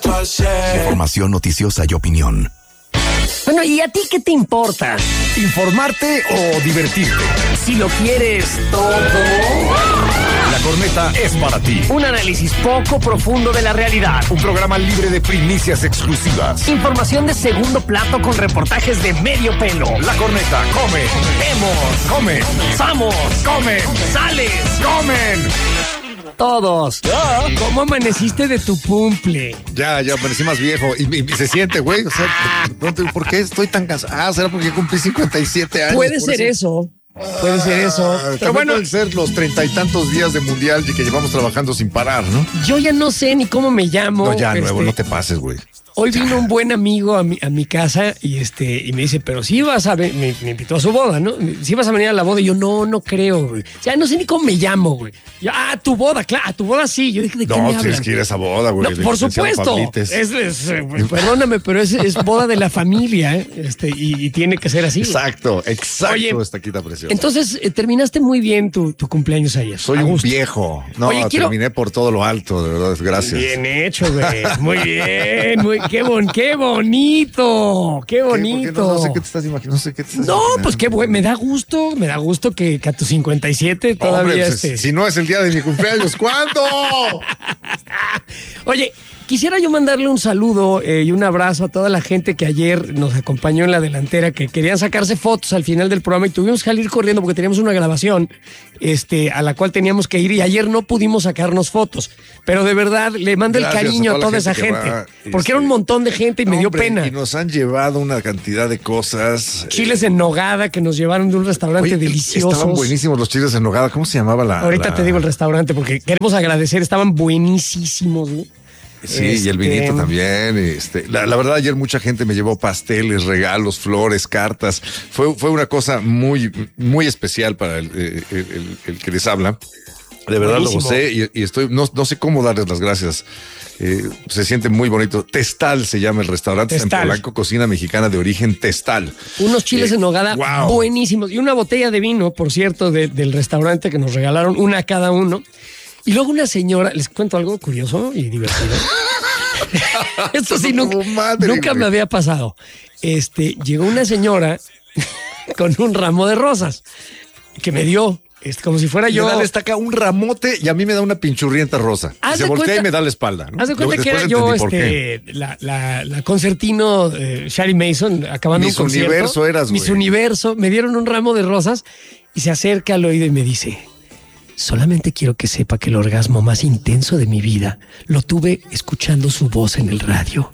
Información noticiosa y opinión. Bueno, ¿y a ti qué te importa? ¿Informarte o divertirte? Si lo quieres todo. La Corneta es para ti. Un análisis poco profundo de la realidad. Un programa libre de primicias exclusivas. Información de segundo plato con reportajes de medio pelo. La Corneta come, Vemos, come, vamos, comen, sales, comen. todos. ¿Cómo amaneciste de tu cumple? Ya parecí más viejo y se siente, güey. O sea, ¿por qué estoy tan cansado? Ah, será porque cumplí 57 años. Puede ser eso. Puede ser eso. Pero bueno, pueden ser los 30 y tantos días de mundial que llevamos trabajando sin parar, ¿no? yo ya no sé ni cómo me llamo. No, ya, nuevo, no te pases, güey. Hoy vino un buen amigo a mi casa y me dice, pero sí vas a ver, me invitó a su boda, ¿no? Sí vas a venir a la boda. Y yo, no creo, güey. O sea, no sé ni cómo me llamo, güey. Yo, tu boda, claro, a tu boda sí. Yo dije, ¿de qué me No, hablas? tienes que ir a esa boda, güey. No, por supuesto. Perdóname, pero es boda de la familia, ¿eh? Y tiene que ser así. Exacto. Oye, esta quita preciosa. Entonces, terminaste muy bien tu cumpleaños ayer. Soy un viejo. No, Oye, terminé por todo lo alto, de verdad. Gracias. Bien hecho, güey. Muy bien. Qué bonito. Qué bonito. No sé qué te estás imaginando. No sé qué te estás No, imaginando. pues qué bueno. Me da gusto que a tus 57 todavía Hombre, pues, si no es el día de mi cumpleaños, ¿cuándo? Oye, quisiera yo mandarle un saludo y un abrazo a toda la gente que ayer nos acompañó en la delantera, que querían sacarse fotos al final del programa y tuvimos que salir corriendo porque teníamos una grabación a la cual teníamos que ir y ayer no pudimos sacarnos fotos. Pero de verdad, le mando Gracias el cariño a toda esa gente. Porque era un montón de gente y me dio pena. Y nos han llevado una cantidad de cosas. Chiles en nogada que nos llevaron de un restaurante delicioso. Estaban buenísimos los chiles en nogada. ¿Cómo se llamaba Ahorita te digo el restaurante porque queremos agradecer. Estaban buenísimos, ¿no? Sí, y el vinito también. La verdad, ayer mucha gente me llevó pasteles, regalos, flores, cartas. Fue una cosa muy, muy especial para el que les habla. De verdad Buenísimo. lo gocé y estoy, no sé cómo darles las gracias. Se siente muy bonito. Testal se llama el restaurante. Está en Polanco, cocina mexicana de origen Testal. Unos chiles en nogada buenísimos. Y una botella de vino, por cierto, del restaurante que nos regalaron, una a cada uno. Y luego una señora, les cuento algo curioso y divertido. Esto sí nunca me había pasado. Llegó una señora con un ramo de rosas que me dio. Como si fuera yo. Me da esta acá un ramote y a mí me da una pinchurrienta rosa. Se voltea y me da la espalda, ¿no? Haz de cuenta que era yo la concertino Shari Mason acabando un concierto. Miss Universo eras, güey. Miss Universo. Me dieron un ramo de rosas y se acerca al oído y me dice: solamente quiero que sepa que el orgasmo más intenso de mi vida lo tuve escuchando su voz en el radio.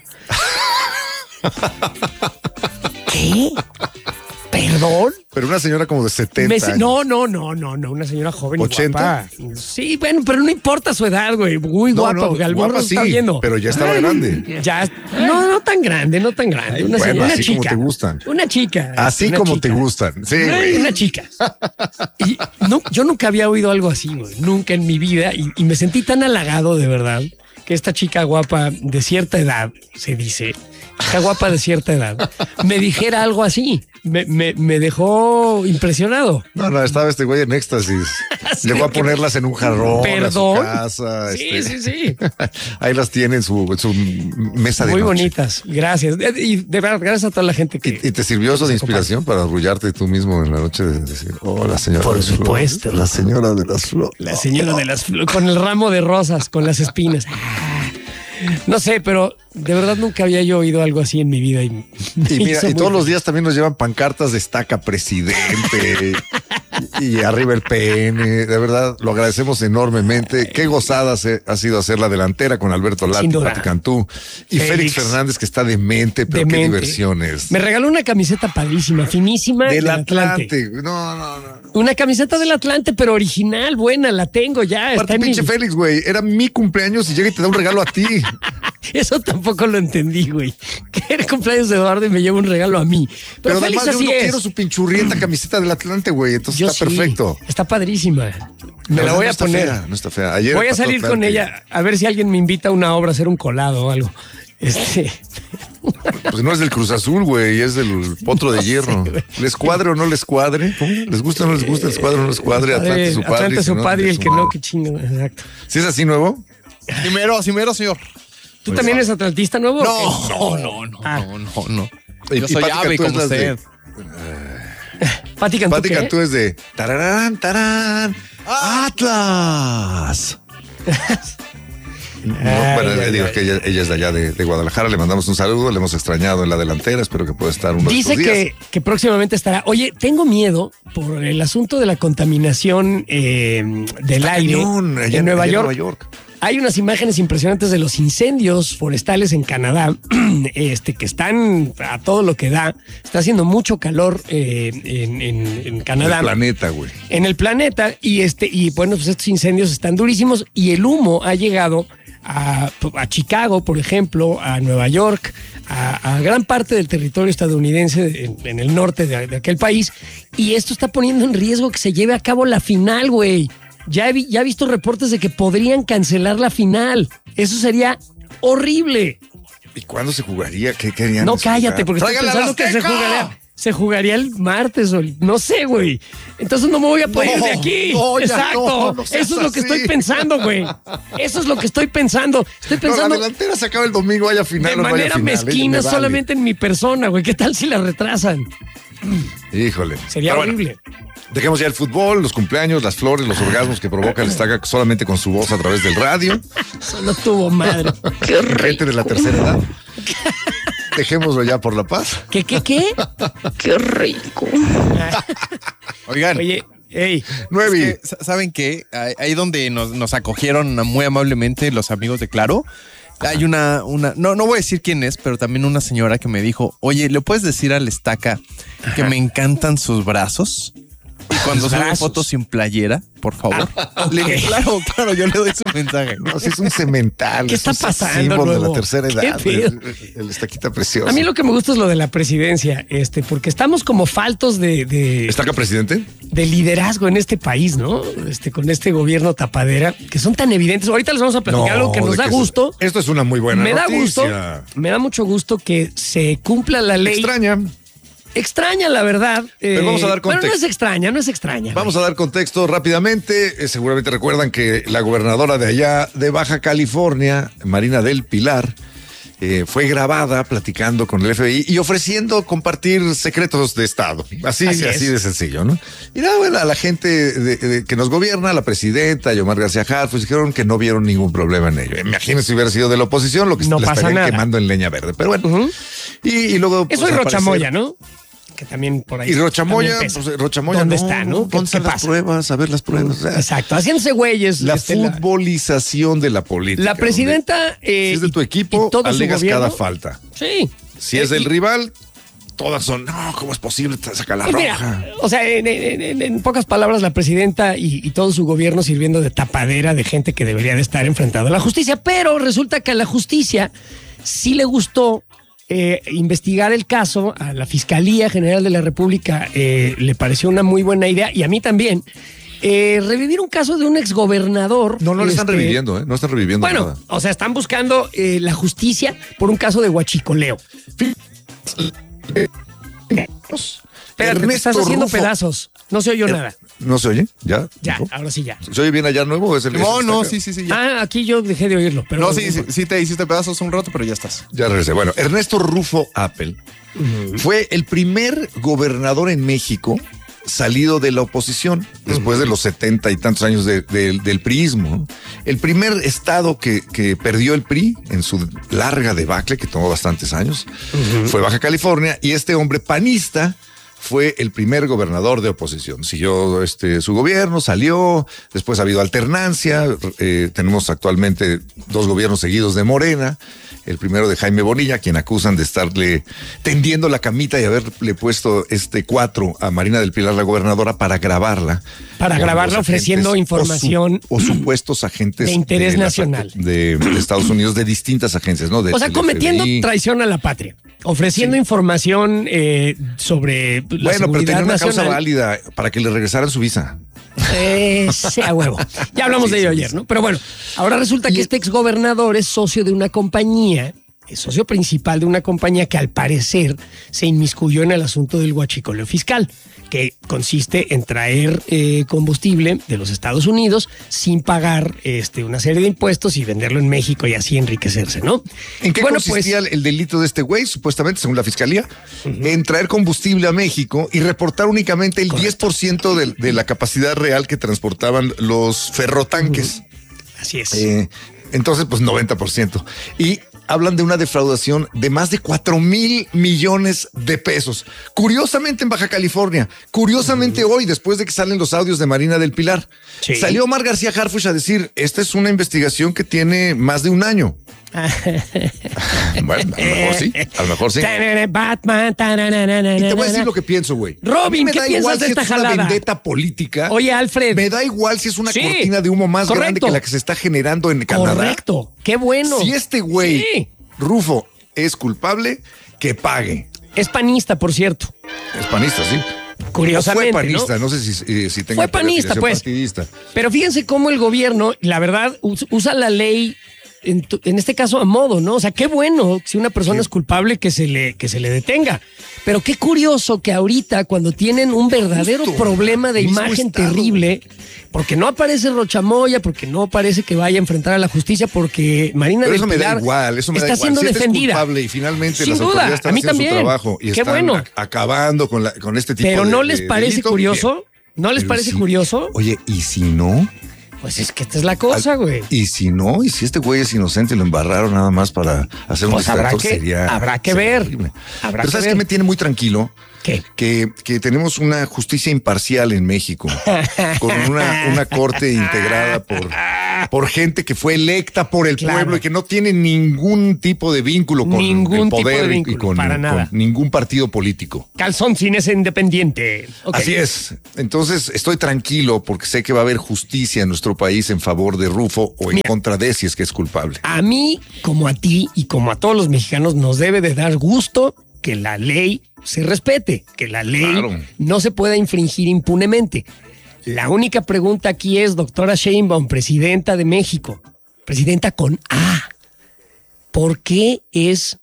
¿Qué? ¿Perdón? Pero una señora como de 70 años. No, una señora joven 80. y guapa. Sí, bueno, pero no importa su edad, güey. Muy guapa, porque al guapa sí, está viendo. Pero ya estaba grande. Ya, no tan grande. Ay, Una así chica. como te gustan. Una chica. Así una como chica. te gustan. Sí, güey. Una chica. Y yo nunca había oído algo así, güey. Nunca en mi vida. Y me sentí tan halagado, de verdad, que esta chica guapa de cierta edad, se dice, chica guapa de cierta edad, me dijera algo así. Me dejó impresionado. No, estaba este güey en éxtasis. Sí, llegó a ponerlas en un jarrón. ¿Perdón? A su casa. Sí. Ahí las tiene en su mesa de Muy noche. bonitas, gracias. Y de verdad, gracias a toda la gente que... ¿Y te sirvió eso de inspiración para arrullarte tú mismo en la noche de decir, la señora Por de las supuesto. flores, la señora de las flores? La señora de las flores, con el ramo de rosas, con las espinas. No sé, pero de verdad nunca había yo oído algo así en mi vida. Y mira, y todos los días también nos llevan pancartas destaca presidente y arriba el PN. De verdad, lo agradecemos enormemente. Qué gozada ha sido hacer la delantera con Alberto Lati, Pati Cantú y Félix Fernández, que está demente, pero qué diversiones. Me regaló una camiseta padrísima, finísima. Del Atlante. No. Una camiseta del Atlante, pero original, buena, la tengo ya. Aparte, pinche Félix, güey, era mi cumpleaños y llega y te da un regalo a ti. Eso tampoco lo entendí, güey. Que era cumpleaños de Eduardo y me lleva un regalo a mí. Pero Félix, además así yo no es. quiero su pinchurrienta camiseta del Atlante, güey. Entonces está perfecto. Está padrísima. Me la voy a poner. No está fea. Ayer voy a salir con ella a ver si alguien me invita a una obra a hacer un colado o algo. Pues no es del Cruz Azul, güey, es del Potro de Hierro. ¿Les cuadre o no les cuadre? ¿Cómo? ¿Les gusta o no les gusta? ¿Les cuadre o no les cuadre? Atlante su padre. Atlante su padre y el que no, que chingo. Exacto. ¿Sí es así nuevo? Así mero, señor. ¿Tú también eres atlantista nuevo? No. Yo soy Pática, ave tú eres como las de- usted. Pati Pati Cantú, tú es de tararán, tarán, Atlas. Digo que ella es de allá de Guadalajara, le mandamos un saludo, le hemos extrañado en la delantera, espero que pueda estar unos Dice días. que próximamente estará. Oye, tengo miedo por el asunto de la contaminación del aire Cañón, allá en Nueva allá York. Hay unas imágenes impresionantes de los incendios forestales en Canadá, que están a todo lo que da. Está haciendo mucho calor en Canadá. El planeta, güey. En el planeta, y bueno, pues estos incendios están durísimos y el humo ha llegado a Chicago, por ejemplo, a Nueva York, a gran parte del territorio estadounidense en el norte de aquel país, y esto está poniendo en riesgo que se lleve a cabo la final, güey. Ya he visto reportes de que podrían cancelar la final. Eso sería horrible. ¿Y cuándo se jugaría? ¿Qué querían? No, cállate, porque estoy ¡Tráigala pensando que se jugaría el martes o no sé, güey. Entonces no me voy a poder ir de aquí. No, ya exacto. no seas Eso es lo que así. estoy pensando, güey. Eso es lo que estoy pensando. Estoy No, pensando la delantera se acaba el domingo, haya final de o no haya manera final. mezquina Me vale. solamente en mi persona, güey. ¿Qué tal si la retrasan? Híjole. Sería Pero bueno, horrible. dejemos ya el fútbol, los cumpleaños, las flores, los orgasmos que provoca el Estaca solamente con su voz a través del radio. Solo tuvo madre. Qué Gente de la tercera edad. Dejémoslo ya por la paz. ¿Qué? Qué rico. Oigan, Oye, ey. 9. es que, ¿saben qué? Ahí donde nos acogieron muy amablemente los amigos de Claro, hay una no voy a decir quién es, pero también una señora que me dijo, oye, ¿le puedes decir al Estaca que me encantan sus brazos? Y cuando sube brazos. fotos sin playera, por favor. Le ok. dije, claro, yo le doy su mensaje. No, si es un cemental. ¿Qué es está un pasando, símbolo de nuevo? la tercera ¿Qué edad. pedo? El Estaquita precioso. A mí lo que me gusta es lo de la presidencia, porque estamos como faltos de ¿Estaca presidente? liderazgo en este país, ¿no? Con este gobierno tapadera, que son tan evidentes. Ahorita les vamos a platicar algo que nos de da que gusto. Esto es una muy buena Me da noticia. gusto, me da mucho gusto que se cumpla la ley. Extraña, la verdad. Pero vamos a dar Bueno, contexto. no es extraña. Vamos a dar contexto rápidamente. Seguramente recuerdan que la gobernadora de allá de Baja California, Marina del Pilar, fue grabada platicando con el FBI y ofreciendo compartir secretos de Estado. Así de sencillo, ¿no? Y nada, bueno, a la gente que nos gobierna, la presidenta, Xiomara García Harfuch, dijeron que no vieron ningún problema en ello. Imagínense si hubiera sido de la oposición, lo que No la pasa estarían nada. quemando en leña verde. Pero bueno. Ujú. Y luego. Eso pues, es al Rochamoya, parecer- ¿no? Que también por ahí. Y Rochamoya, también pesa. pues, Rochamoya. ¿Dónde está, no? ¿Qué ¿Dónde están las pasa? pruebas? A ver las pruebas. Exacto, haciéndose güeyes. La futbolización de la política. La presidenta. Si es de tu equipo, y todo su alegas gobierno. cada falta. Sí. Si es del rival, todas son, no, ¿cómo es posible sacar la Pues roja? mira, o sea, en pocas palabras, la presidenta y todo su gobierno sirviendo de tapadera de gente que debería de estar enfrentado a la justicia, pero resulta que a la justicia sí le gustó investigar el caso, a la Fiscalía General de la República le pareció una muy buena idea, y a mí también, revivir un caso de un exgobernador. No le están reviviendo, ¿eh? No están reviviendo Bueno, nada. o sea, están buscando la justicia por un caso de huachicoleo. Espérate, te estás haciendo pedazos. No se oyó nada. ¿No se oye? ¿Ya? Ya, ¿Dijo? ahora sí ya. ¿Se oye bien allá nuevo? ¿Es el No, sí. sí, ya. Ah, aquí yo dejé de oírlo, pero No, sí te hiciste pedazos un rato, pero ya estás. Ya regresé. Bueno, Ernesto Rufo Apple fue el primer gobernador en México salido de la oposición después de los 70 y tantos años del priismo. El primer estado que perdió el PRI en su larga debacle, que tomó bastantes años, fue Baja California, y este hombre panista fue el primer gobernador de oposición. Siguió su gobierno, salió, después ha habido alternancia, tenemos actualmente 2 gobiernos seguidos de Morena, el primero de Jaime Bonilla, quien acusan de estarle tendiendo la camita y haberle puesto 4 a Marina del Pilar, la gobernadora, para grabarla. Para con grabarla los ofreciendo agentes información o supuestos agentes de interés nacional. de Estados Unidos, de distintas agencias, ¿no? O sea, cometiendo traición a la patria, ofreciendo información sobre la Bueno, pero tenía seguridad una causa nacional. válida para que le regresaran su visa. Sea huevo. Ya hablamos de ello ayer, ¿no? Pero bueno, ahora resulta que este exgobernador es socio de una compañía es socio principal de una compañía que al parecer se inmiscuyó en el asunto del huachicoleo fiscal, que consiste en traer combustible de los Estados Unidos sin pagar una serie de impuestos y venderlo en México y así enriquecerse, ¿no? ¿En qué consistía el delito de este güey, supuestamente, según la fiscalía? En traer combustible a México y reportar únicamente el 10% de la capacidad real que transportaban los ferrotanques. Así es. Entonces, pues 90%. Y hablan de una defraudación de más de 4,000 millones de pesos. Curiosamente en Baja California, curiosamente hoy, después de que salen los audios de Marina del Pilar, salió Omar García Harfuch a decir, esta es una investigación que tiene más de un año. Bueno, a lo mejor sí. Batman. Y te voy a decir lo que pienso, güey. Robin, ¿qué piensas de esta jalada? Es una vendetta política. Oye, Alfred. Me da igual si es una cortina de humo más grande que la que se está generando en Canadá. Correcto. Qué bueno. Si este güey, Rufo, es culpable, que pague. Es panista, por cierto. Es panista, sí. Curiosamente, fue panista, ¿no? sé si tenga fue panista, pues. Partidista. Pero fíjense cómo el gobierno, la verdad, usa la ley en este caso a modo, ¿no? O sea, qué bueno si una persona es culpable que se le detenga. Pero qué curioso que ahorita, cuando tienen un verdadero problema de imagen terrible, porque no aparece Rochamoya, porque no parece que vaya a enfrentar a la justicia, porque Marina del Pilar me da igual, está siendo defendida. Es culpable y finalmente sin las duda, autoridades están a mí haciendo también. su trabajo y qué están bueno. acabando con este tipo de Pero ¿no les parece delito? curioso? ¿No les parece curioso? Oye, ¿y si no? Pues es que esta es la cosa, güey. Y si no, y si este güey es inocente y lo embarraron nada más para hacer un distractor, habrá que ver. Horrible. Pero ¿sabes qué me tiene muy tranquilo? ¿Qué? Que tenemos una justicia imparcial en México, con una corte integrada por gente que fue electa por el pueblo y que no tiene ningún tipo de vínculo con el poder y con ningún partido político. Calzoncín es independiente. Okay. Así es. Entonces estoy tranquilo porque sé que va a haber justicia en nuestro país en favor de Rufo o en contra de si es que es culpable. A mí, como a ti y como a todos los mexicanos, nos debe de dar gusto que la ley se respete, que la ley no se pueda infringir impunemente. La única pregunta aquí es, doctora Sheinbaum, presidenta de México, presidenta con A, ¿por qué es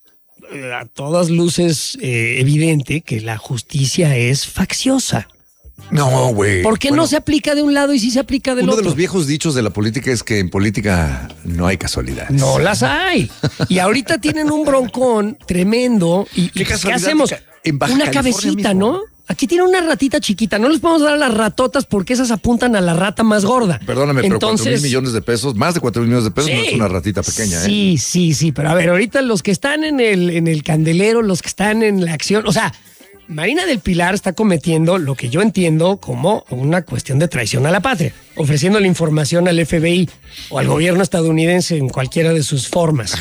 a todas luces evidente que la justicia es facciosa? No, güey. ¿Por qué no se aplica de un lado y sí se aplica del otro? Uno de los viejos dichos de la política es que en política no hay casualidades. No las hay. Y ahorita tienen un broncón tremendo. ¿Y qué hacemos? Una cabecita, mismo, ¿no? Aquí tiene una ratita chiquita. No les podemos dar a las ratotas porque esas apuntan a la rata más gorda. Perdóname, pero 4,000 millones de pesos, más de 4,000 millones de pesos, no es una ratita pequeña. Sí. Pero a ver, ahorita los que están en el candelero, los que están en la acción, o sea, Marina del Pilar está cometiendo lo que yo entiendo como una cuestión de traición a la patria, ofreciéndole información al FBI o al gobierno estadounidense en cualquiera de sus formas.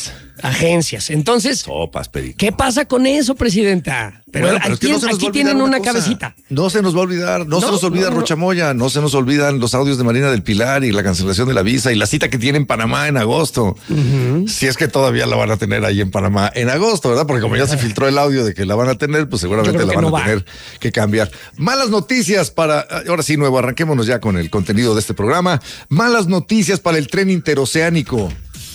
Agencias. Entonces, ¿qué pasa con eso, presidenta? Pero aquí tienen una cabecita. No se nos va a olvidar, no se nos olvida Rochamoya, no se nos olvidan los audios de Marina del Pilar y la cancelación de la visa y la cita que tiene en Panamá en agosto. Si es que todavía la van a tener ahí en Panamá en agosto, ¿verdad? Porque como ya se filtró el audio de que la van a tener, pues seguramente la van a tener que cambiar. Malas noticias ahora sí, nuevo, arranquémonos ya con el contenido de este programa. Malas noticias para el tren interoceánico.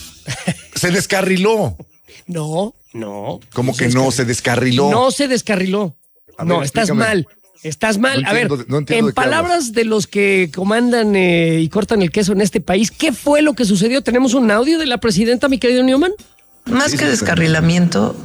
Se descarriló. No. ¿Cómo que no se descarriló? No se descarriló. No, estás mal. Estás mal. No a ver, en palabras de los que comandan y cortan el queso en este país, ¿qué fue lo que sucedió? ¿Tenemos un audio de la presidenta, mi querido Newman? Más que descarrilamiento,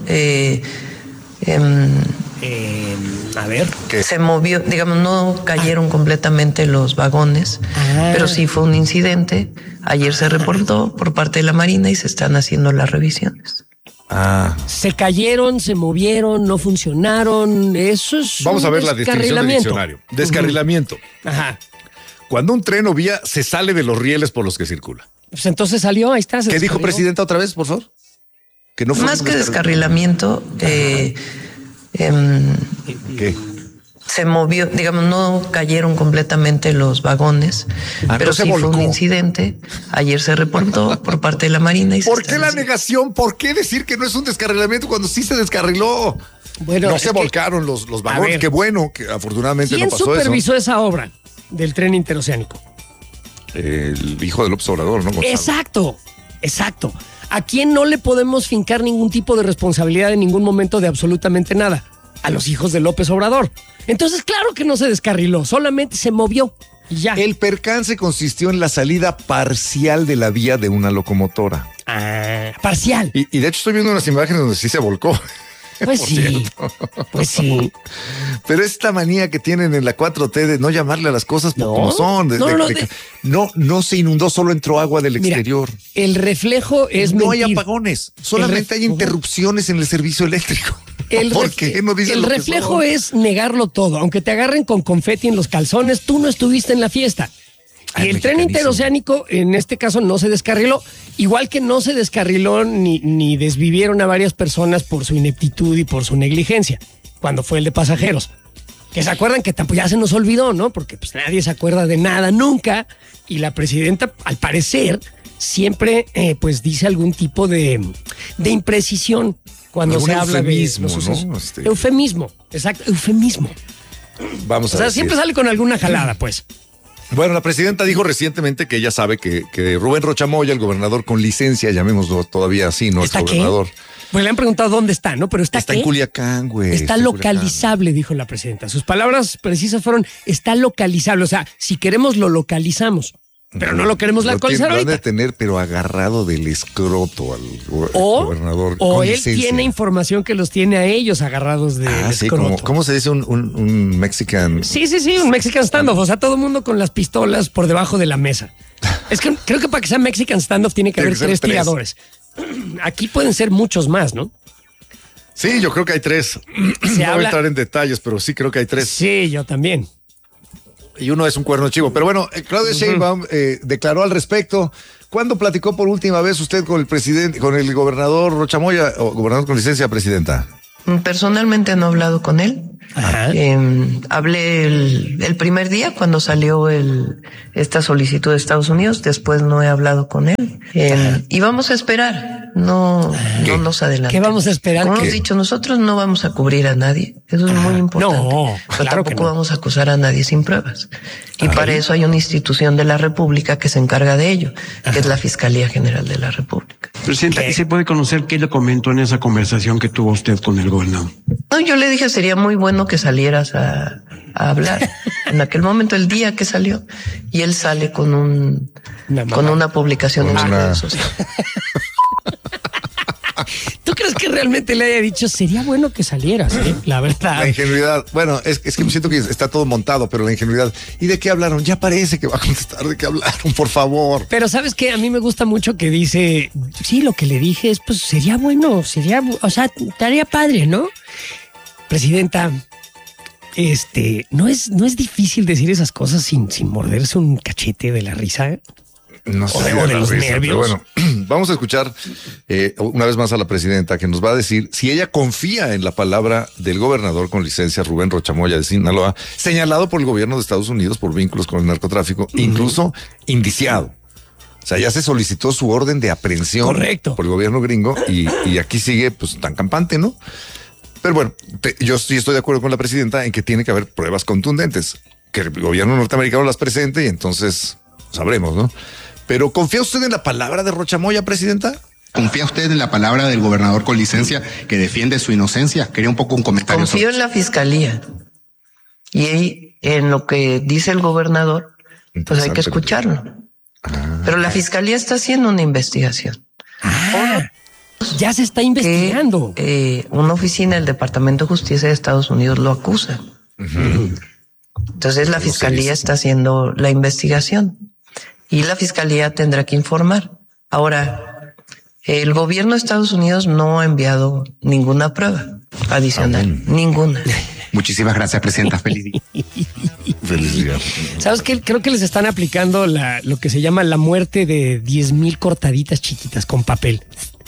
a ver. ¿Qué? Se movió, digamos, no cayeron completamente los vagones, pero sí fue un incidente. Ayer se reportó por parte de la Marina y se están haciendo las revisiones. Se cayeron, se movieron, no funcionaron. Eso es. Vamos a ver la definición del diccionario. Descarrilamiento. Ajá. Cuando un tren o vía se sale de los rieles por los que circula. Pues entonces salió, ahí está. ¿Qué dijo presidenta otra vez, por favor? Que no fue más que descarrilamiento. ¿Qué? Se movió, digamos, no cayeron completamente los vagones, pero sí fue un incidente. Ayer se reportó por parte de la Marina. Y ¿por qué la negación? ¿Por qué decir que no es un descarrilamiento cuando sí se descarriló? Bueno, no se volcaron los vagones. Qué bueno, que afortunadamente no pasó eso. ¿Quién supervisó esa obra del tren interoceánico? El hijo de López Obrador, ¿no? Gonzalo. Exacto. ¿A quién no le podemos fincar ningún tipo de responsabilidad en ningún momento de absolutamente nada? A los hijos de López Obrador. Entonces, claro que no se descarriló, solamente se movió y ya. El percance consistió en la salida parcial de la vía de una locomotora. Parcial. Y de hecho estoy viendo unas imágenes donde sí se volcó. Pues sí, pues sí. Pero esta manía que tienen en la 4T de no llamarle a las cosas como son. No se inundó, solo entró agua del exterior. El reflejo es no mentir. hay apagones, solamente hay interrupciones en el servicio eléctrico. ¿Por qué no dicen el lo que reflejo son? es negarlo todo. Aunque te agarren con confeti en los calzones, tú no estuviste en la fiesta. Y el tren interoceánico, en este caso, no se descarriló. Igual que no se descarriló ni desvivieron a varias personas por su ineptitud y por su negligencia, cuando fue el de pasajeros. Que se acuerdan que tampoco ya se nos olvidó, ¿no? Porque pues nadie se acuerda de nada nunca. Y la presidenta, al parecer, siempre pues dice algún tipo de imprecisión cuando algún se habla de eufemismo, los sucesos. ¿no? Eufemismo, exacto, eufemismo. Vamos a O sea, decir. siempre sale con alguna jalada, pues. Bueno, la presidenta dijo recientemente que ella sabe que Rubén Rocha Moya, el gobernador con licencia, llamémoslo todavía así, no es ¿Está qué? gobernador. Pues le han preguntado dónde está, ¿no? Pero está en Culiacán, güey. Está localizable, dijo la presidenta. Sus palabras precisas fueron, está localizable. O sea, si queremos lo localizamos, pero no lo queremos localizar Lo han ahorita. de tener, pero agarrado del escroto al gobernador. O con él licencia. tiene información que los tiene a ellos agarrados del sí, escroto. ¿cómo se dice un mexican? Sí, un Mexican standoff. O sea, todo el mundo con las pistolas por debajo de la mesa. Es que creo que para que sea Mexican standoff tiene que haber tres tiradores. Aquí pueden ser muchos más, ¿no? Sí, yo creo que hay 3. No voy a entrar en detalles, pero sí creo que hay 3. Sí, yo también. Y uno es un cuerno chivo. Pero bueno, Claudia Sheinbaum declaró al respecto. ¿Cuándo platicó por última vez usted con el presidente, con el gobernador Rocha Moya, o gobernador con licencia, presidenta? Personalmente no he hablado con él. Hablé el primer día cuando salió esta solicitud de Estados Unidos. Después no he hablado con él. Y vamos a esperar. No nos adelantemos. ¿Qué vamos a esperar? Como hemos dicho, nosotros no vamos a cubrir a nadie. Eso es muy importante. No, pero claro tampoco que no. vamos a acusar a nadie sin pruebas. Y para eso hay una institución de la República que se encarga de ello, que es la Fiscalía General de la República. Presidenta, ¿y se puede conocer qué le comentó en esa conversación que tuvo usted con el gobernador? No, yo le dije, sería muy bueno que salieras a hablar. En aquel momento, el día que salió, y él sale con una publicación en sus redes sociales. ¿Tú crees que realmente le haya dicho, sería bueno que salieras, la verdad? La ingenuidad. Bueno, es que me siento que está todo montado, pero la ingenuidad. ¿Y de qué hablaron? Ya parece que va a contestar de qué hablaron, por favor. Pero ¿sabes qué? A mí me gusta mucho que dice, sí, lo que le dije es, pues sería bueno, o sea, estaría padre, ¿no? Presidenta, no es difícil decir esas cosas sin morderse un cachete de la risa. No sé, o de los nervios. Pero bueno, vamos a escuchar una vez más a la presidenta que nos va a decir si ella confía en la palabra del gobernador con licencia Rubén Rocha Moya de Sinaloa, señalado por el gobierno de Estados Unidos por vínculos con el narcotráfico, incluso indiciado. O sea, ya se solicitó su orden de aprehensión. Correcto. Por el gobierno gringo y aquí sigue pues tan campante, ¿no? Pero bueno, yo sí estoy de acuerdo con la presidenta en que tiene que haber pruebas contundentes, que el gobierno norteamericano las presente y entonces sabremos, ¿no? Pero ¿confía usted en la palabra de Rocha Moya, presidenta? ¿Confía usted en la palabra del gobernador con licencia que defiende su inocencia? Quería un poco un comentario. Confío en la fiscalía y en lo que dice el gobernador, pues hay que escucharlo. Pero la fiscalía está haciendo una investigación. Ya se está investigando. Una oficina del Departamento de Justicia de Estados Unidos lo acusa. Entonces la fiscalía está haciendo la investigación. Y la fiscalía tendrá que informar. Ahora, el gobierno de Estados Unidos no ha enviado ninguna prueba adicional. Ninguna. Muchísimas gracias, presidenta. Feliz día. Feliz día. ¿Sabes qué? Creo que les están aplicando lo que se llama la muerte de 10,000 cortaditas chiquitas con papel.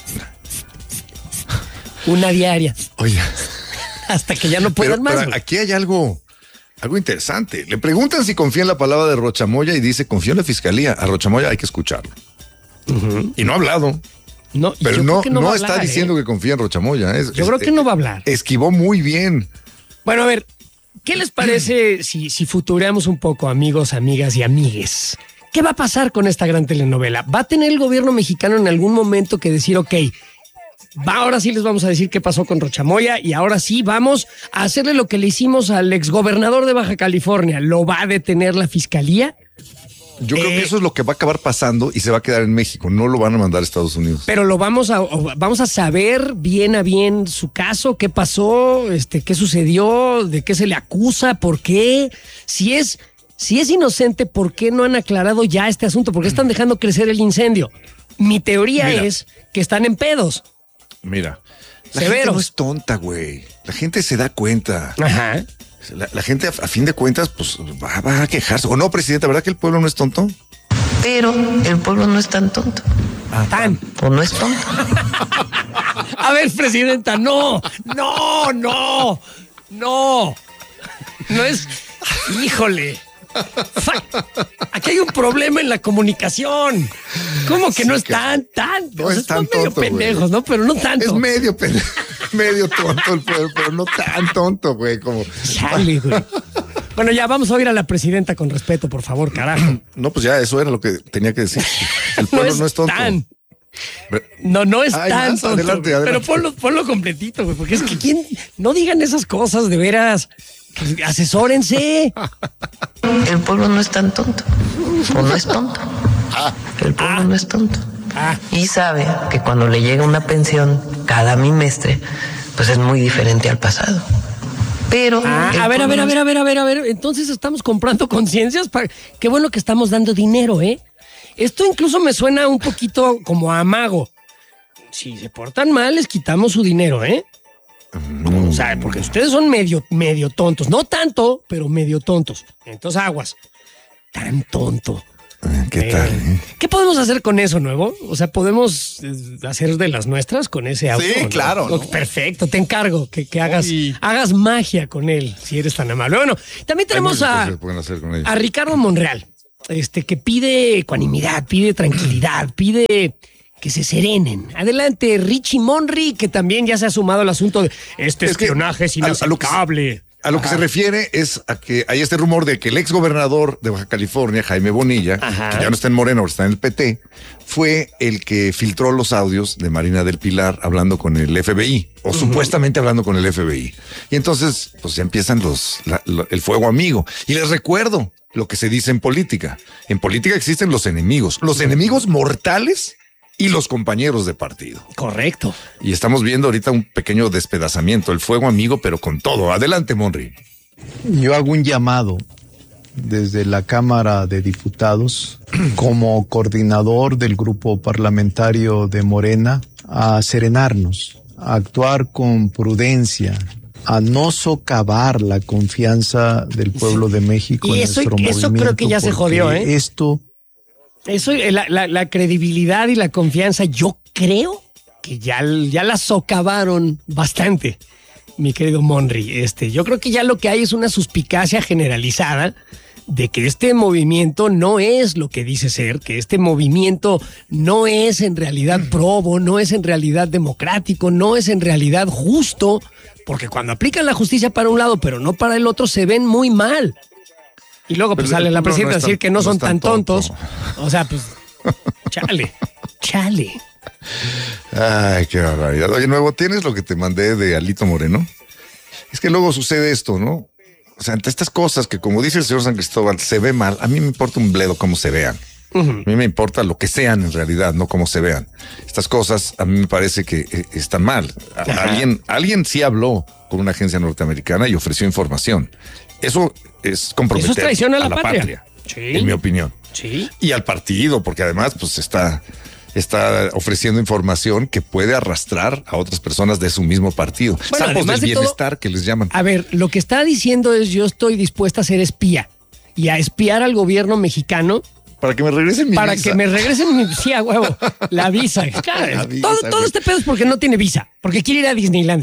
Una diaria. Oye. Hasta que ya no puedan más. Pero aquí hay algo interesante. Le preguntan si confía en la palabra de Rocha Moya y dice, confío en la fiscalía. A Rocha Moya hay que escucharlo. Y no ha hablado. No, pero no está diciendo que confía en Rocha Moya. Yo creo que no va a hablar. Esquivó muy bien. Bueno, a ver, ¿qué les parece si futureamos un poco, amigos, amigas y amigues? ¿Qué va a pasar con esta gran telenovela? ¿Va a tener el gobierno mexicano en algún momento que decir, ok, ahora sí les vamos a decir qué pasó con Rochamoya y ahora sí vamos a hacerle lo que le hicimos al exgobernador de Baja California? ¿Lo va a detener la fiscalía? Yo creo que eso es lo que va a acabar pasando y se va a quedar en México. No lo van a mandar a Estados Unidos. Pero vamos a saber bien a bien su caso, qué pasó, qué sucedió, de qué se le acusa, por qué. Si es inocente, ¿por qué no han aclarado ya este asunto? ¿Por qué están dejando crecer el incendio? Mi teoría es que están en pedos. Mira, la gente no es tonta, güey. La gente se da cuenta. Ajá. La gente, a fin de cuentas, pues va a quejarse. ¿O no, presidenta? ¿Verdad que el pueblo no es tonto? Pero el pueblo no es tan tonto. O no es tonto. A ver, presidenta, no es... Híjole. Aquí hay un problema en la comunicación. ¿Cómo que no es tan? No es tan tonto, medio pendejos, ¿no? Pero no tanto. Es medio tonto el pueblo, pero no tan tonto, güey. Como... Chale, güey. Bueno, ya vamos a oír a la presidenta con respeto, por favor, carajo. No, pues ya eso era lo que tenía que decir. El pueblo no es tonto. No es tan tonto. Adelante. Pero ponlo completito, güey, porque es que no digan esas cosas, de veras. Asesórense. El pueblo no es tan tonto. O no es tonto. El pueblo no es tonto. Y sabe que cuando le llega una pensión cada bimestre, pues es muy diferente al pasado. Pero a ver. Entonces estamos comprando conciencias. Qué bueno que estamos dando dinero, ¿eh? Esto incluso me suena un poquito como a amago. Si se portan mal, les quitamos su dinero, ¿eh? O sea, porque ustedes son medio tontos. No tanto, pero medio tontos. Entonces, aguas. Tan tonto. ¿Qué tal? ¿Qué podemos hacer con eso, Nuevo? O sea, ¿podemos hacer de las nuestras con ese auto? Sí, claro. ¿No? Perfecto, te encargo que hagas magia con él, si eres tan amable. Bueno, también tenemos a Ricardo Monreal, que pide ecuanimidad, pide tranquilidad, pide que se serenen. Adelante, Richie Monry, que también ya se ha sumado al asunto de espionaje es inaceptable. A lo que se refiere es a que hay este rumor de que el exgobernador de Baja California, Jaime Bonilla, que ya no está en Morena, ahora está en el PT, fue el que filtró los audios de Marina del Pilar hablando con el FBI, o supuestamente hablando con el FBI. Y entonces, pues ya empiezan el fuego amigo. Y les recuerdo lo que se dice en política. En política existen los enemigos mortales y los compañeros de partido. Correcto. Y estamos viendo ahorita un pequeño despedazamiento, el fuego amigo, pero con todo. Adelante, Monry. Yo hago un llamado desde la Cámara de Diputados como coordinador del grupo parlamentario de Morena a serenarnos, a actuar con prudencia, a no socavar la confianza del pueblo de México en nuestro movimiento. Eso creo que ya se jodió, ¿eh? Eso, la credibilidad y la confianza, yo creo que ya la socavaron bastante, mi querido Monry. Yo creo que ya lo que hay es una suspicacia generalizada de que este movimiento no es lo que dice ser, que este movimiento no es en realidad probo, no es en realidad democrático, no es en realidad justo, porque cuando aplican la justicia para un lado pero no para el otro se ven muy mal. Y luego pues sale la presidenta a decir que no son tan tontos. O sea, pues, chale. Ay, qué barbaridad. Oye, Nuevo, ¿tienes lo que te mandé de Alito Moreno? Es que luego sucede esto, ¿no? O sea, ante estas cosas que, como dice el señor San Cristóbal, se ve mal, a mí me importa un bledo cómo se vean. A mí me importa lo que sean en realidad, no cómo se vean. Estas cosas a mí me parece que están mal. Alguien sí habló con una agencia norteamericana y ofreció información. Eso es comprometer eso es traición a la patria, sí, en mi opinión. Sí. Y al partido, porque además pues está ofreciendo información que puede arrastrar a otras personas de su mismo partido. Bueno, sapos del bienestar que les llaman. A ver, lo que está diciendo es yo estoy dispuesta a ser espía y a espiar al gobierno mexicano. Para que me regresen mi visa. Que me regresen mi... Sí, a huevo. La visa. Claro, todo este pedo es porque no tiene visa. Porque quiere ir a Disneylandia.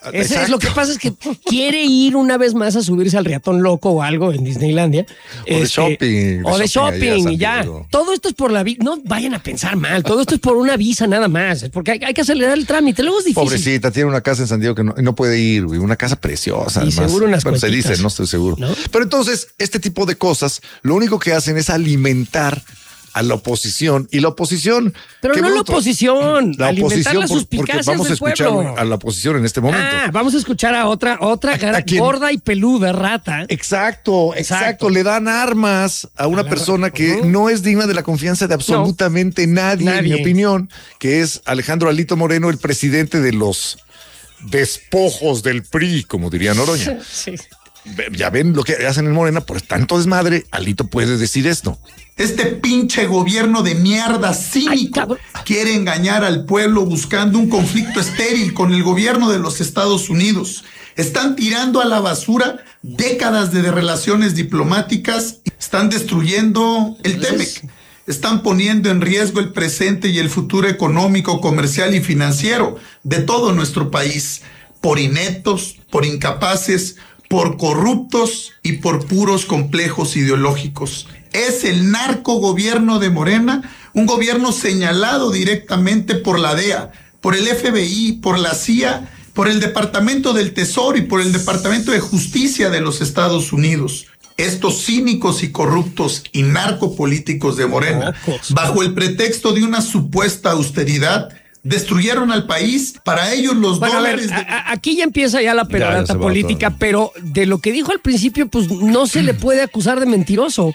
Es lo que pasa es que quiere ir una vez más a subirse al riatón loco o algo en Disneylandia. O de shopping. O de shopping y ya. Todo esto es por la visa. No vayan a pensar mal. Todo esto es por una visa nada más. Porque hay que acelerar el trámite. Luego es difícil. Pobrecita, tiene una casa en San Diego que no puede ir, güey. Una casa preciosa. Y además. seguro unas bueno, se cuentitas. dice, no estoy seguro. ¿No? Pero entonces, este tipo de cosas, lo único que hacen es alimentar a la oposición y la oposición. Pero no la oposición, la oposición, las suspicacias porque vamos a escuchar pueblo. a la oposición en este momento. Vamos a escuchar a otra gorda y peluda rata. Exacto. Le dan armas a una persona que no es digna de la confianza de absolutamente nadie, en mi opinión, que es Alejandro Alito Moreno, el presidente de los despojos del PRI, como diría Noroña. Sí. Ya ven lo que hacen en Morena, por tanto desmadre, Alito puede decir esto. Este pinche gobierno de mierda cínico quiere engañar al pueblo buscando un conflicto estéril con el gobierno de los Estados Unidos. Están tirando a la basura décadas de relaciones diplomáticas, están destruyendo el TEMEC, están poniendo en riesgo el presente y el futuro económico, comercial y financiero de todo nuestro país, por ineptos, por incapaces, por corruptos y por puros complejos ideológicos. Es el narcogobierno de Morena, un gobierno señalado directamente por la DEA, por el FBI, por la CIA, por el Departamento del Tesoro y por el Departamento de Justicia de los Estados Unidos. Estos cínicos y corruptos y narcopolíticos de Morena, bajo el pretexto de una supuesta austeridad, destruyeron al país. Para ellos los dólares... Aquí ya empieza ya la perorata política, pero de lo que dijo al principio, pues no se le puede acusar de mentiroso.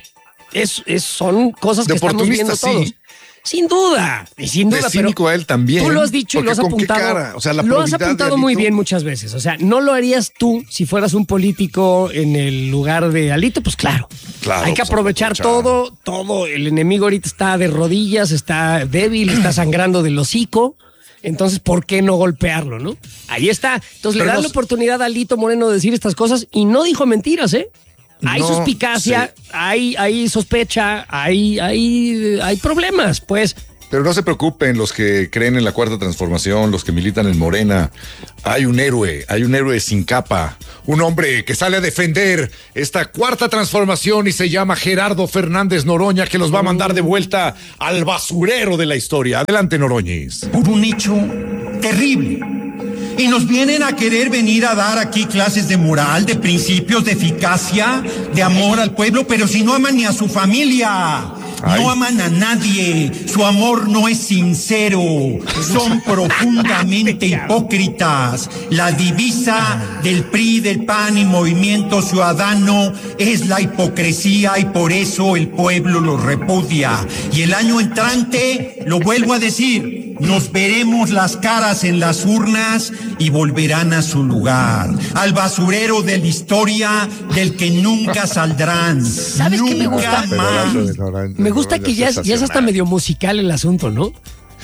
Son cosas que estamos viendo todos. Sí. Sin duda, y sin duda. De cínico a él también. Tú lo has dicho y lo has apuntado. O sea, lo has apuntado muy bien muchas veces. O sea, no lo harías tú si fueras un político en el lugar de Alito, pues claro. Hay que aprovechar todo. El enemigo ahorita está de rodillas, está débil, está sangrando del hocico. Entonces, ¿por qué no golpearlo, no? Ahí está. Entonces, le dan la oportunidad a Alito Moreno de decir estas cosas y no dijo mentiras, ¿eh? Hay suspicacia, hay sospecha, hay problemas, pues. Pero no se preocupen los que creen en la Cuarta Transformación, los que militan en Morena. Hay un héroe sin capa, un hombre que sale a defender esta Cuarta Transformación y se llama Gerardo Fernández Noroña, que los va a mandar de vuelta al basurero de la historia. Adelante, Noroñez. Hubo un hecho terrible. Y nos vienen a querer venir a dar aquí clases de moral, de principios, de eficacia, de amor al pueblo, pero si no aman ni a su familia, no aman a nadie, su amor no es sincero, son profundamente hipócritas. La divisa del PRI, del PAN y Movimiento Ciudadano es la hipocresía y por eso el pueblo los repudia. Y el año entrante, lo vuelvo a decir, nos veremos las caras en las urnas y volverán a su lugar, al basurero de la historia del que nunca saldrán. ¿Sabes qué me gusta? Me gusta que ya es hasta medio musical el asunto, ¿no?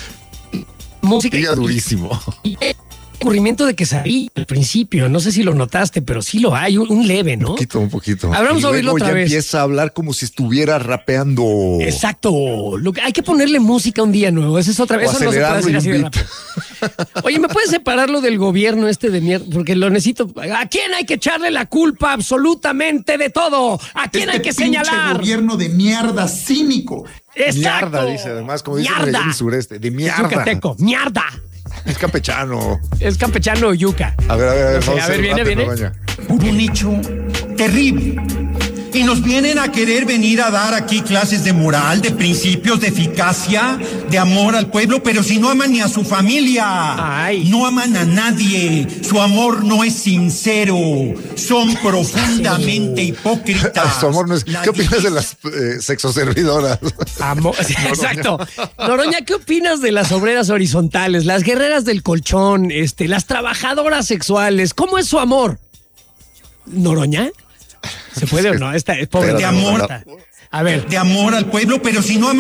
Música durísimo. Ocurrimiento de que salí al principio, no sé si lo notaste, pero sí lo hay, un leve, ¿no? Un poquito. Vamos a oírlo otra vez. Empieza a hablar como si estuviera rapeando. Exacto. Hay que ponerle música un día nuevo. Esa es otra vez. Eso no se puede hacer así de rápido. Oye, ¿me puedes separarlo del gobierno de mierda? Porque lo necesito. ¿A quién hay que echarle la culpa absolutamente de todo? ¿A quién hay que señalar? Gobierno de mierda cínico. Exacto. Mierda, dice además, como dice en el sureste. De mierda. Yucateco. Mierda. Es campechano. Es campechano o yuca. A ver, viene. Hubo un hecho terrible. Y nos vienen a querer venir a dar aquí clases de moral, de principios, de eficacia, de amor al pueblo, pero si no aman ni a su familia, no aman a nadie, su amor no es sincero, son profundamente hipócritas. Su amor no es... ¿Qué opinas de las sexoservidoras? Exacto. Noroña, ¿qué opinas de las obreras horizontales, las guerreras del colchón, las trabajadoras sexuales? ¿Cómo es su amor? ¿Noroña? ¿Se puede o no? Esta es pobre. De amor. A ver. De amor al pueblo, pero si no aman.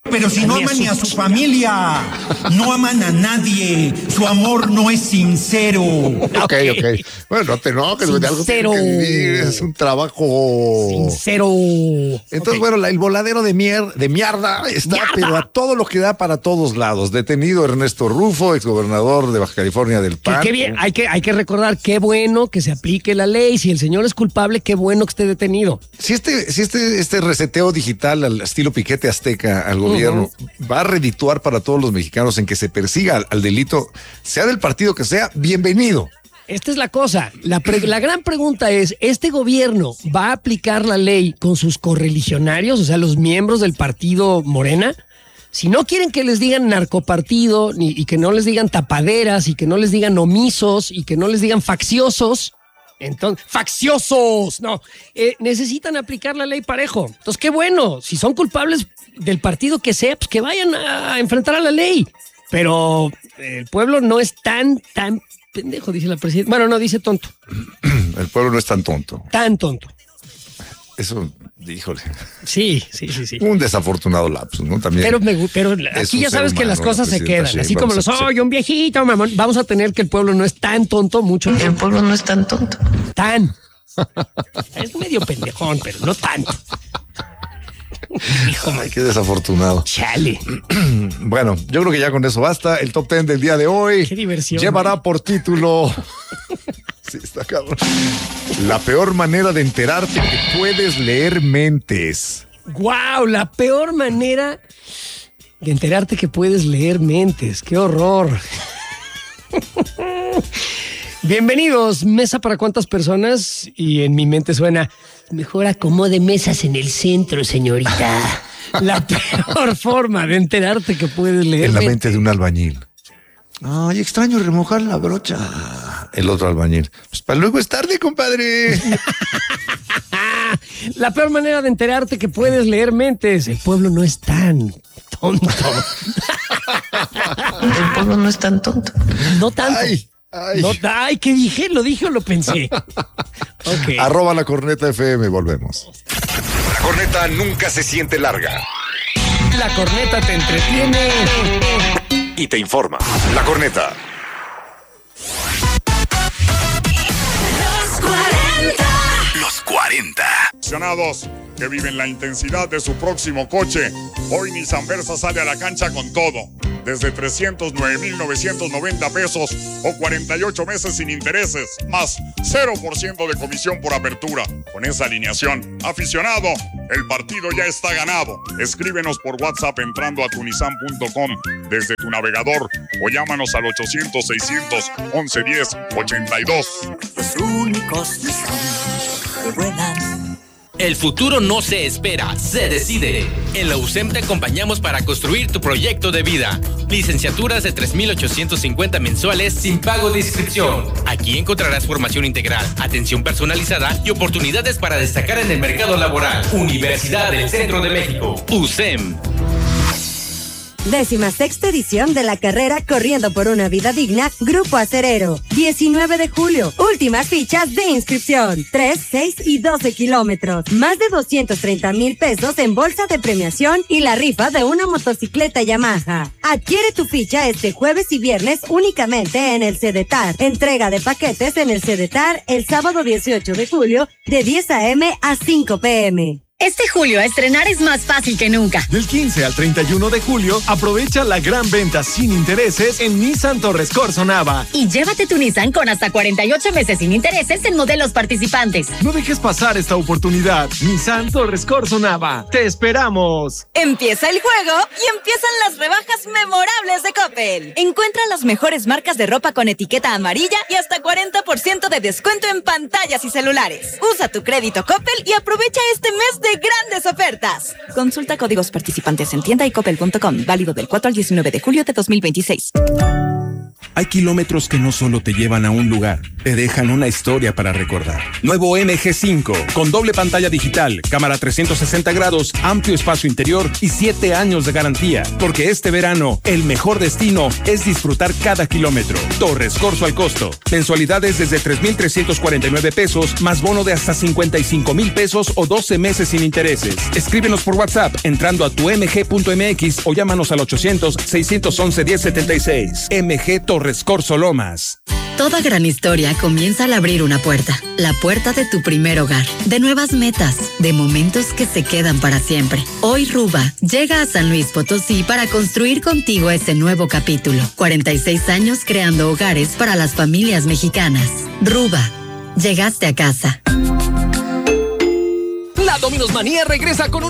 Pero si no aman ni a su familia, no aman a nadie, su amor no es sincero. Ok. Bueno, no te enojes, de algo tiene que vivir, es un trabajo sincero. Entonces, bueno, el voladero de mierda está, pero a todo lo que da para todos lados. Detenido Ernesto Rufo, exgobernador de Baja California del PAN. Qué bien, hay que recordar, qué bueno que se aplique la ley. Si el señor es culpable, qué bueno que esté detenido. Si este reseteo digital al estilo piquete azteca al gobierno va a redituar para todos los mexicanos en que se persiga al delito, sea del partido que sea, bienvenido. Esta es la cosa. La gran pregunta es, ¿este gobierno va a aplicar la ley con sus correligionarios, o sea, los miembros del partido Morena? Si no quieren que les digan narcopartido y que no les digan tapaderas y que no les digan omisos y que no les digan facciosos, entonces, ¡facciosos! No, necesitan aplicar la ley parejo. Entonces, qué bueno. Si son culpables del partido que sea, pues que vayan a enfrentar a la ley. Pero el pueblo no es tan pendejo, dice la presidenta. Bueno, no, dice tonto. El pueblo no es tan tonto. Tan tonto. Eso, híjole. Sí. Un desafortunado lapsus, ¿no? También. Pero aquí ya sabes que las cosas se quedan. Así como soy un viejito, mamón. Vamos a tener que el pueblo no es tan tonto mucho. El pueblo no es tan tonto. Es medio pendejón, pero no tanto. Hijo, qué desafortunado. Chale. Bueno, yo creo que ya con eso basta. El top 10 del día de hoy. Qué diversión. Llevará por título. Sí, está cabrón. La peor manera de enterarte que puedes leer mentes. ¡Guau! La peor manera de enterarte que puedes leer mentes. ¡Qué horror! Bienvenidos. ¿Mesa para cuántas personas? Y en mi mente suena, mejor acomode mesas en el centro, señorita. La peor forma de enterarte que puedes leer en la mente de un albañil. Ay, extraño remojar la brocha. El otro albañil. Pues para luego es tarde, compadre. La peor manera de enterarte que puedes leer mentes. El pueblo no es tan tonto. El pueblo no es tan tonto. No tanto. Ay, ¿qué dije? ¿Lo dije o lo pensé? Okay. @ La Corneta FM, volvemos. La corneta nunca se siente larga. La corneta te entretiene y te informa. La Corneta. Los 40. Aficionados que viven la intensidad de su próximo coche. Hoy Nissan Versa sale a la cancha con todo. Desde 309,990 pesos o 48 meses sin intereses, más 0% de comisión por apertura. Con esa alineación, aficionado, el partido ya está ganado. Escríbenos por WhatsApp entrando a tunisan.com desde tu navegador o llámanos al 800-600-1110-82. Los únicos Nissan que vuelan. El futuro no se espera, se decide. En la USEM te acompañamos para construir tu proyecto de vida. Licenciaturas de 3,850 mensuales sin pago de inscripción. Aquí encontrarás formación integral, atención personalizada y oportunidades para destacar en el mercado laboral. Universidad del Centro de México, USEM. 16ª edición de la carrera Corriendo por una Vida Digna, Grupo Acerero. 19 de julio. Últimas fichas de inscripción. 3, 6 y 12 kilómetros. Más de 230,000 pesos en bolsa de premiación y la rifa de una motocicleta Yamaha. Adquiere tu ficha este jueves y viernes únicamente en el CEDETAR. Entrega de paquetes en el CEDETAR el sábado 18 de julio de 10 a.m. a 5 p.m. Este julio estrenar es más fácil que nunca. Del 15 al 31 de julio, aprovecha la gran venta sin intereses en Nissan Torres Corzo Nava. Y llévate tu Nissan con hasta 48 meses sin intereses en modelos participantes. No dejes pasar esta oportunidad. Nissan Torres Corzo Nava. ¡Te esperamos! Empieza el juego y empiezan las rebajas memorables de Coppel. Encuentra las mejores marcas de ropa con etiqueta amarilla y hasta 40% de descuento en pantallas y celulares. Usa tu crédito Coppel y aprovecha este mes de grandes ofertas. Consulta códigos participantes en tienda y coppel.com. Válido del 4 al 19 de julio de 2026. Hay kilómetros que no solo te llevan a un lugar, te dejan una historia para recordar. Nuevo MG5, con doble pantalla digital, cámara 360 grados, amplio espacio interior y 7 años de garantía. Porque este verano, el mejor destino es disfrutar cada kilómetro. Torres Corso al costo. Mensualidades desde 3,349 pesos, más bono de hasta 55,000 pesos o 12 meses sin intereses. Escríbenos por WhatsApp entrando a tumg.mx o llámanos al 800-611-1076. MG Torres Corso Lomas. Toda gran historia comienza al abrir una puerta. La puerta de tu primer hogar. De nuevas metas. De momentos que se quedan para siempre. Hoy Ruba llega a San Luis Potosí para construir contigo ese nuevo capítulo. 46 años creando hogares para las familias mexicanas. Ruba, llegaste a casa. La Domino's Manía regresa con una